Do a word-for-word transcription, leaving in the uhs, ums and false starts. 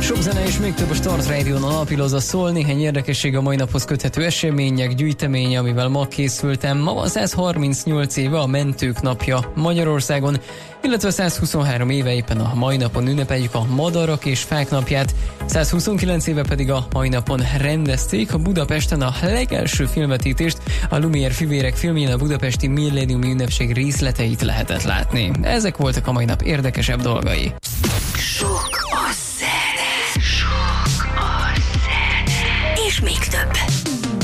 Sok zene és még több a Start Radio-n alapilozza szól, néhány érdekesség a mai naphoz köthető események gyűjteménye, amivel ma készültem. Ma van száz harmincnyolc éve a Mentők napja Magyarországon, illetve száz huszonhárom éve éppen a mai napon ünnepeljük a Madarak és Fák napját, száz huszonkilenc éve pedig a mai napon rendezték a Budapesten a legelső filmvetítést, a Lumière fivérek filmjén a budapesti milléniumi ünnepség részleteit lehetett látni. Ezek voltak a mai nap érdekesebb dolgai. Sok a zene, sok a zene, és még több.